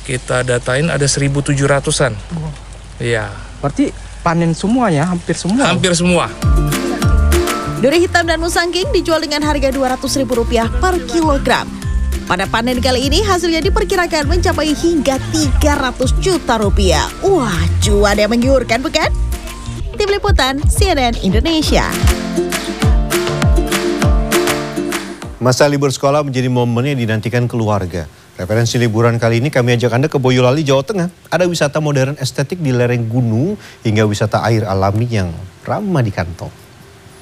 kita datain ada 1.700-an. Iya. Berarti panen semua ya, hampir semua? Hampir semua. Duri hitam dan musangking dijual dengan harga Rp200.000 per kilogram. Pada panen kali ini hasilnya diperkirakan mencapai hingga Rp300 juta. Wah, cuan yang menggiurkan bukan? Tim Liputan CNN Indonesia. Masa libur sekolah menjadi momen yang dinantikan keluarga. Referensi liburan kali ini kami ajak Anda ke Boyolali, Jawa Tengah. Ada wisata modern estetik di lereng gunung hingga wisata air alami yang ramah di kantong.